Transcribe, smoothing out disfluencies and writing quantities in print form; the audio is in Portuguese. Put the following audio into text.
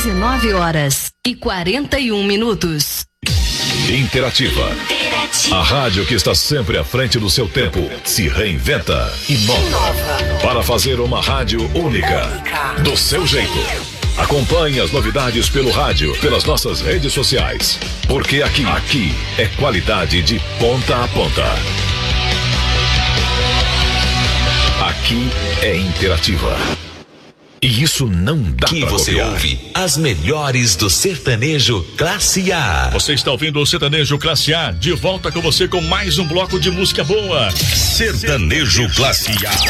19h41. Interativa. A rádio que está sempre à frente do seu tempo, se reinventa, inova. Para fazer uma rádio única, do seu jeito. Acompanhe as novidades pelo rádio, pelas nossas redes sociais. Porque aqui é qualidade de ponta a ponta. Aqui é Interativa. E isso não dá pra você copiar. Ouve as melhores do sertanejo Classe A. Você está ouvindo o Sertanejo Classe A, de volta com você com mais um bloco de música boa. Sertanejo Classe A.